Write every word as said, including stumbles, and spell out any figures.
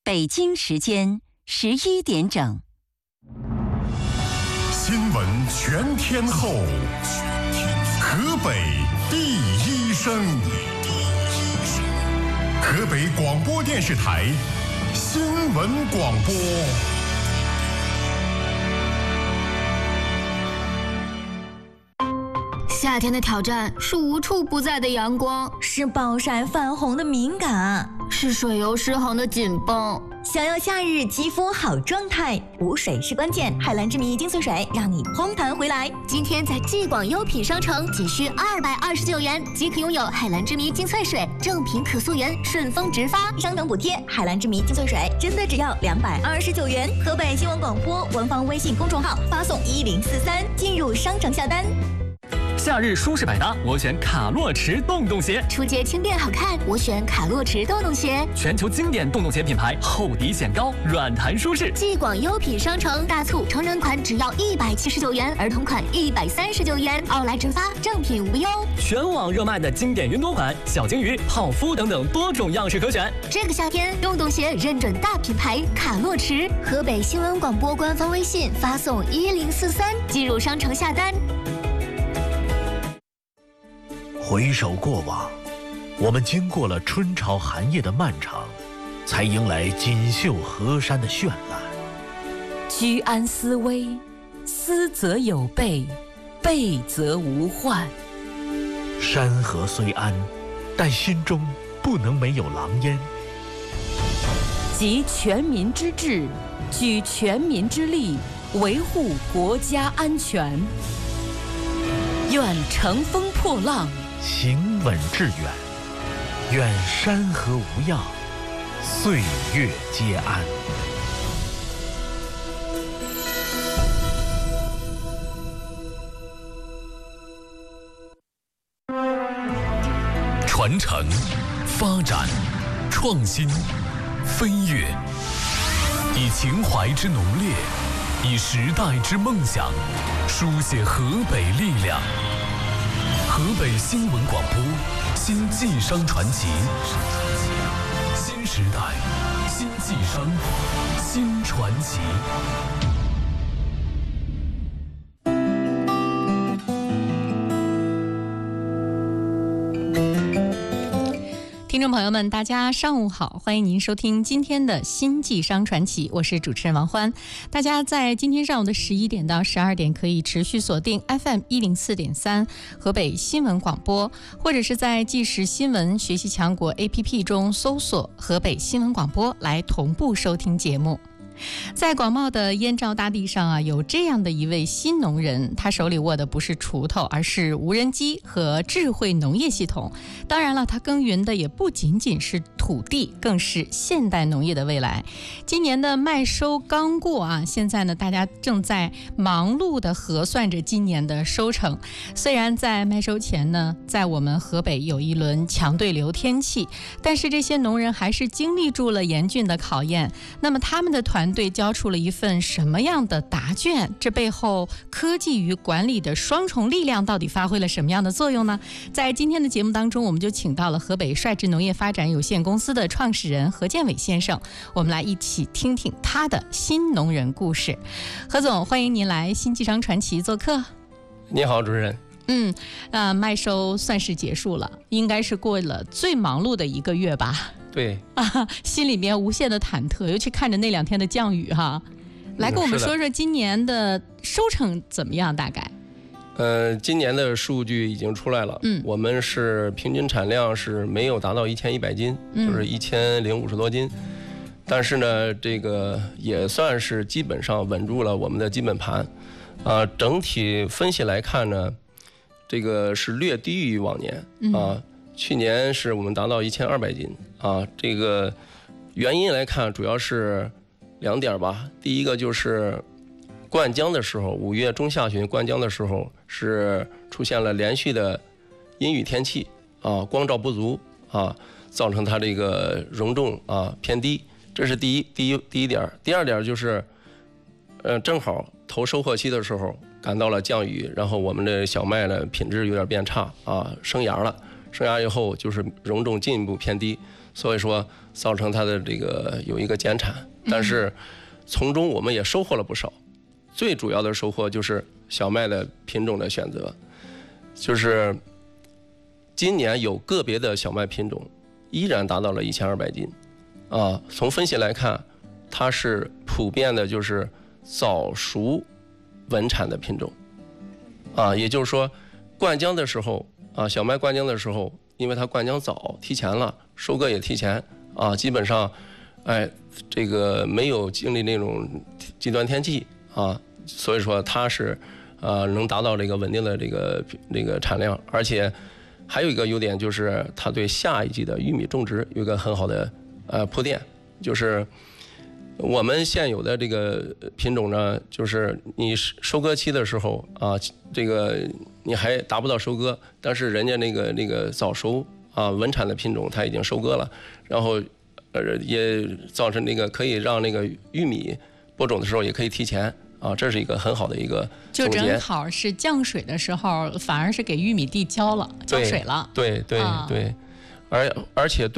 北京时间十一点整。 新闻全天候，河北第一声，河北广播电视台新闻广播。 夏天的挑战是无处不在的阳光， 是暴晒泛红的敏感， 是水油失衡的紧绷。 想要夏日肌肤好状态，补水是关键。海蓝之谜精粹水让你嘭弹回来。 今天在既广优品商城仅需二百二十九元即可拥有海蓝之谜精粹水，正品可溯源，顺丰直发， 商城补贴。海蓝之谜精粹水真的只要两百二十九元。河北新闻广播官方微信公众号发送一零四三进入商城下单。 夏日舒适百搭，我选卡洛驰洞洞鞋。 出街轻便好看，我选卡洛驰洞洞鞋。 全球经典洞洞鞋品牌，厚底显高，软弹舒适。 既广优品商城大促，成人款只要一百七十九元，儿童款一百三十九元，奥莱直发，正品无忧。 全网热卖的经典云朵款、小金鱼、泡芙等等多种样式可选。 这个夏天，洞洞鞋认准大品牌卡洛驰。河北新闻广播官方微信发送一零四三进入商城下单。 回首过往，我们经过了春潮寒夜的漫长，才迎来锦绣河山的绚烂。 居安思危，思则有备，备则无患。 山河虽安，但心中不能没有狼烟。 集全民之智，举全民之力，维护国家安全。愿乘风破浪， 行稳致远，愿山河无恙，岁月皆安。 传承、发展、创新、飞跃，以情怀之浓烈，以时代之梦想，书写河北力量。河北新闻广播，新晋商传奇，新时代，新晋商，新传奇。 听众朋友们，大家上午好，欢迎您收听今天的新晋商传奇，我是主持人王欢。大家在今天上午的十一点到十二点可以持续锁定 F M 一零四点三河北新闻广播，或者是在即时新闻学习强国 A P P 中搜索河北新闻广播来同步收听节目。在广袤的燕赵大地上啊，有这样的一位新农人，他手里握的不是锄头，而是无人机和智慧农业系统。当然了，他耕耘的也不仅仅是土地，更是现代农业的未来。今年的麦收刚过啊，现在呢，大家正在忙碌地核算着今年的收成。虽然在麦收前呢，在我们河北有一轮强对流天气，但是这些农人还是经历住了严峻的考验。那么他们的团队交出了一份什么样的答卷？这背后科技与管理的双重力量到底发挥了什么样的作用呢？在今天的节目当中，我们就请到了河北帅智农业发展有限公司的创始人何建伟先生，我们来一起听听他的新农人故事。何总，欢迎您来新晋商传奇做客。 你好，主持人。 嗯，呃，麦收算是结束了，应该是过了最忙碌的一个月吧。 对啊，心里面无限的忐忑，尤其看着那两天的降雨哈。来跟我们说说今年的收成怎么样？大概？ 呃，今年的数据已经出来了，嗯，我们是平均产量是没有达到一千一百斤，嗯、就是一千零五十多斤，但是呢，这个也算是基本上稳住了我们的基本盘，啊、呃，整体分析来看呢，这个是略低于往年啊。嗯，去年是我们达到一千二百斤啊，这个原因来看主要是两点吧。第一个就是灌浆的时候，五月中下旬灌浆的时候是出现了连续的阴雨天气啊，光照不足啊，造成它这个容重啊偏低，这是第一第一第一点。第二点就是，呃，正好投收获期的时候赶到了降雨，然后我们的小麦呢品质有点变差啊，生芽了。生芽以后就是容重进一步偏低， 所以说造成它的这个有一个减产，但是从中我们也收获了不少。最主要的收获就是小麦的品种的选择，就是今年有个别的小麦品种依然达到了一千二百斤，啊，从分析来看，它是普遍的就是早熟稳产的品种，啊，也就是说灌浆的时候啊，小麦灌浆的时候，因为它灌浆早，提前了，收割也提前啊，基本上，哎，这个没有经历那种极端天气啊，所以说它是，呃，能达到这个稳定的这个这个产量，而且还有一个优点就是它对下一季的玉米种植有一个很好的呃铺垫，就是我们现有的这个品种呢，就是你收割期的时候啊，这个你还达不到收割，但是人家那个那个早熟啊稳产的品种它已经收割了，然后呃也造成那个可以让那个玉米播种的时候也可以提前啊，这是一个很好的一个就正好是降水的时候，反而是给玉米地浇了，浇水了。 对对对，而而且对。